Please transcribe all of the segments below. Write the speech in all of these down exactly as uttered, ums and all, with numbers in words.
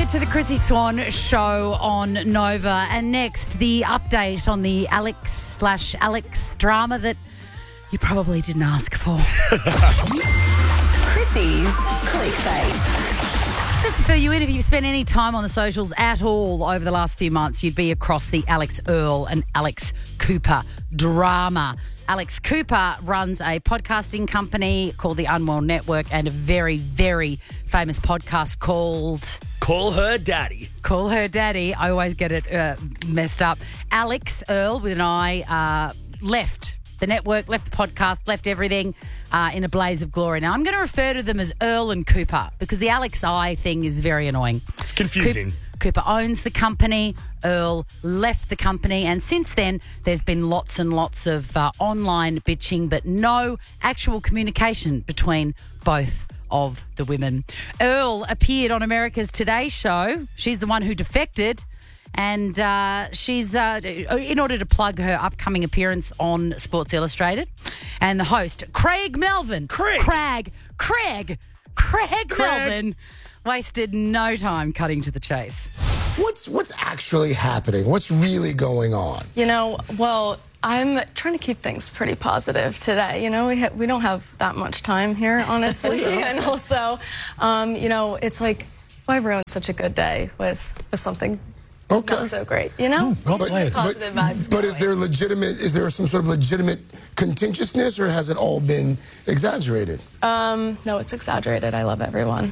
to the Chrissy Swan show on Nova. And next, the update on the Alex slash Alex drama that you probably didn't ask for. Chrissy's Clickbait. Just to fill you in, if you've spent any time on the socials at all over the last few months, you'd be across the Alex Earl and Alex Cooper drama. Alex Cooper runs a podcasting company called The Unwell Network and a very, very famous podcast called... Call Her Daddy. Call Her Daddy. I always get it uh, messed up. Alex Earl with an I uh, left the network, left the podcast, left everything uh, in a blaze of glory. Now, I'm going to refer to them as Earl and Cooper because the Alex I thing is very annoying. It's confusing. Coop- Cooper owns the company. Earl left the company. And since then, there's been lots and lots of uh, online bitching, but no actual communication between both of the women. Earl appeared on America's Today Show. She's the one who defected. And uh, she's, uh, in order to plug her upcoming appearance on Sports Illustrated. And the host, Craig Melvin. Craig. Craig. Craig. Craig, Craig. Melvin wasted no time cutting to the chase. What's what's actually happening? What's really going on? You know, well, I'm trying to keep things pretty positive today. You know, we ha- we don't have that much time here, honestly. And also, um, you know, it's like, why ruin such a good day with, with something Okay. not so great, you know? Well Keep played. the positive but, vibes but is going. there legitimate? Is there some sort of legitimate contentiousness, or has it all been exaggerated? Um, no, it's exaggerated. I love everyone.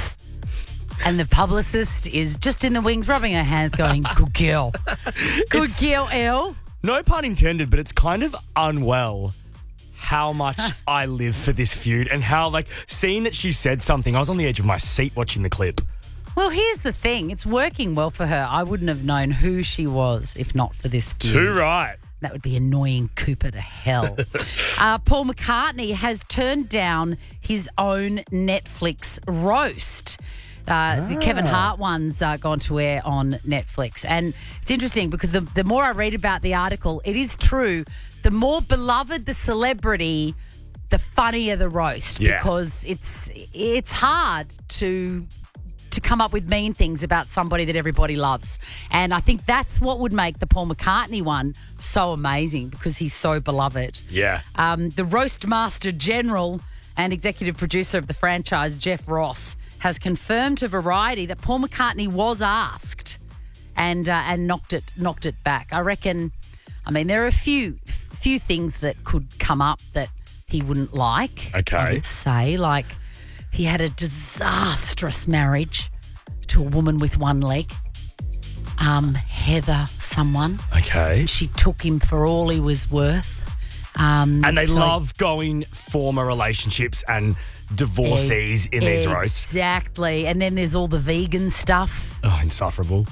And the publicist is just in the wings, rubbing her hands, going, good girl. Good It's- girl, Earl. No pun intended, but it's kind of unwell how much I live for this feud and how, like, seeing that she said something, I was on the edge of my seat watching the clip. Well, here's the thing. It's working well for her. I wouldn't have known who she was if not for this feud. Too right. That would be annoying Cooper to hell. uh, Paul McCartney has turned down his own Netflix roast. Uh, The Kevin Hart one's uh, gone to air on Netflix. And it's interesting because the, the more I read about the article, it is true. The more beloved the celebrity, the funnier the roast. Yeah. Because it's it's hard to... to come up with mean things about somebody that everybody loves. And I think that's what would make the Paul McCartney one so amazing because he's so beloved. Yeah. Um, the Roast Master General and executive producer of the franchise, Jeff Ross, has confirmed to Variety that Paul McCartney was asked and uh, and knocked it knocked it back. I reckon, I mean, there are a few few things that could come up that he wouldn't like. Okay. I would say, like, he had a disastrous marriage to a woman with one leg. Um, Heather someone. Okay. She took him for all he was worth. Um, And they so- love going former relationships and divorcees in these roasts. Exactly. And then there's all the vegan stuff. Oh, insufferable.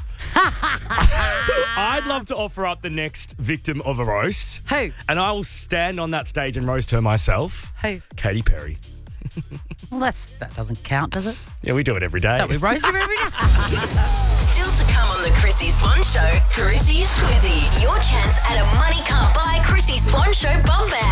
I'd love to offer up the next victim of a roast. Who? And I will stand on that stage and roast her myself. Who? Katy Perry. Well, that's that doesn't count, does it? Yeah, we do it every day. Don't we roast her every day? Still to come on the Chrissy Swan Show, Chrissy's Quizzy. Your chance at a money can't buy Chrissy Swan Show bum bag.